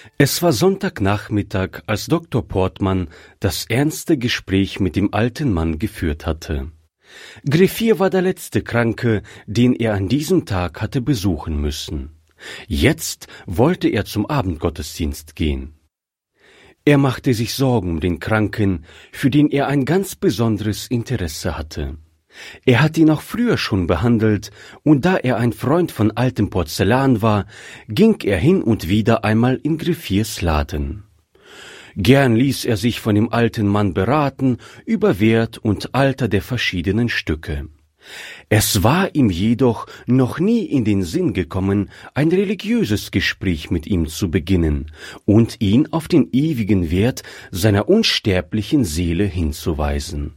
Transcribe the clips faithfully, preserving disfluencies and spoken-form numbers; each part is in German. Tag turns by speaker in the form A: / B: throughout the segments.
A: Es war Sonntagnachmittag, als Doktor Portmann das ernste Gespräch mit dem alten Mann geführt hatte. Griffier war der letzte Kranke, den er an diesem Tag hatte besuchen müssen. Jetzt wollte er zum Abendgottesdienst gehen. Er machte sich Sorgen um den Kranken, für den er ein ganz besonderes Interesse hatte. Er hatte ihn auch früher schon behandelt, und da er ein Freund von altem Porzellan war, ging er hin und wieder einmal in Griffiers Laden. Gern ließ er sich von dem alten Mann beraten über Wert und Alter der verschiedenen Stücke. Es war ihm jedoch noch nie in den Sinn gekommen, ein religiöses Gespräch mit ihm zu beginnen und ihn auf den ewigen Wert seiner unsterblichen Seele hinzuweisen.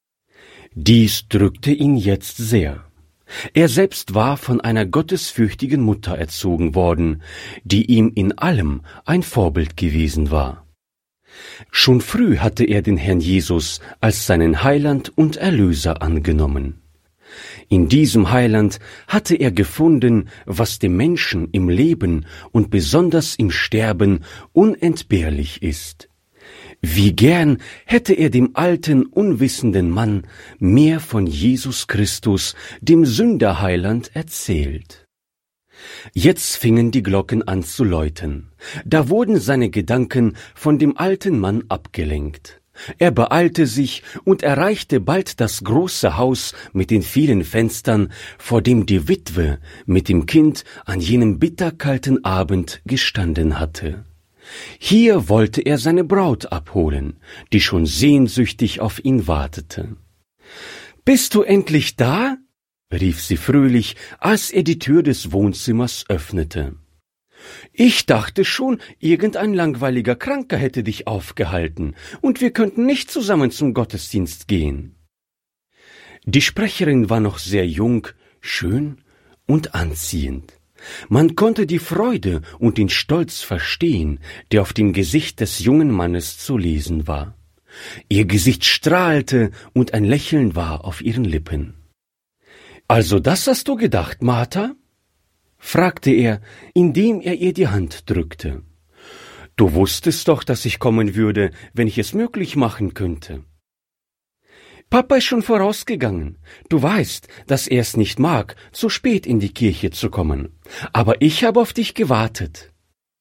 A: Dies drückte ihn jetzt sehr. Er selbst war von einer gottesfürchtigen Mutter erzogen worden, die ihm in allem ein Vorbild gewesen war. Schon früh hatte er den Herrn Jesus als seinen Heiland und Erlöser angenommen. In diesem Heiland hatte er gefunden, was dem Menschen im Leben und besonders im Sterben unentbehrlich ist. Wie gern hätte er dem alten, unwissenden Mann mehr von Jesus Christus, dem Sünderheiland, erzählt. Jetzt fingen die Glocken an zu läuten. Da wurden seine Gedanken von dem alten Mann abgelenkt. Er beeilte sich und erreichte bald das große Haus mit den vielen Fenstern, vor dem die Witwe mit dem Kind an jenem bitterkalten Abend gestanden hatte. Hier wollte er seine Braut abholen, die schon sehnsüchtig auf ihn wartete. »Bist du endlich da?« rief sie fröhlich, als er die Tür des Wohnzimmers öffnete. »Ich dachte schon, irgendein langweiliger Kranker hätte dich aufgehalten, und wir könnten nicht zusammen zum Gottesdienst gehen.« Die Sprecherin war noch sehr jung, schön und anziehend. Man konnte die Freude und den Stolz verstehen, der auf dem Gesicht des jungen Mannes zu lesen war. Ihr Gesicht strahlte und ein Lächeln war auf ihren Lippen. »Also das hast du gedacht, Martha?« fragte er, indem er ihr die Hand drückte. »Du wusstest doch, dass ich kommen würde, wenn ich es möglich machen könnte.« »Papa ist schon vorausgegangen. Du weißt, dass er es nicht mag, so spät in die Kirche zu kommen. Aber ich habe auf dich gewartet.«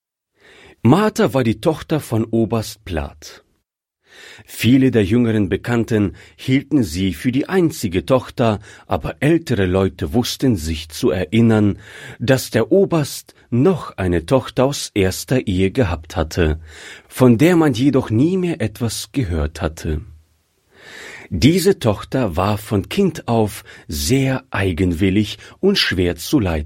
A: Martha war die Tochter von Oberst Plath. Viele der jüngeren Bekannten hielten sie für die einzige Tochter, aber ältere Leute wussten sich zu erinnern, dass der Oberst noch eine Tochter aus erster Ehe gehabt hatte, von der man jedoch nie mehr etwas gehört hatte. Diese Tochter war von Kind auf sehr eigenwillig und schwer zu leiten.